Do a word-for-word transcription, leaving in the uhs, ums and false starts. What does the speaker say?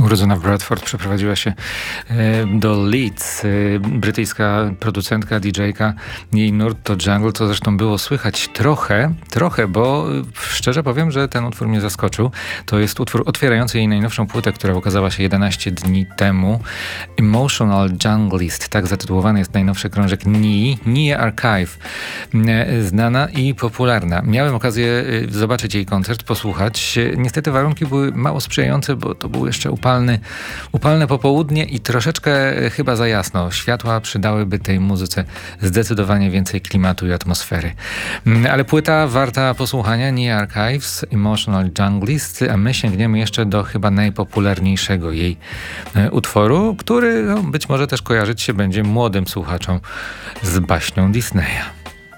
Urodzona w Bradford, przeprowadziła się do Leeds. Brytyjska producentka, didżejka. Jej nurt to jungle, co zresztą było słychać trochę, trochę, bo szczerze powiem, że ten utwór mnie zaskoczył. To jest utwór otwierający jej najnowszą płytę, która ukazała się jedenaście dni temu. Emotional Junglist, tak zatytułowany jest najnowszy krążek N I E, N I E Archive. Znana i popularna. Miałem okazję zobaczyć jej koncert, posłuchać. Niestety warunki były mało sprzyjające, bo to był jeszcze upalny, upalne popołudnie i troszeczkę chyba za jasno. Światła przydałyby tej muzyce zdecydowanie więcej klimatu i atmosfery. Ale płyta warta posłuchania, N I E Archives, Emotional Junglist, a my sięgniemy jeszcze do chyba najpopularniejszego jej utworu, który no, być może też kojarzyć się będzie młodym słuchaczom z baśnią Disneya.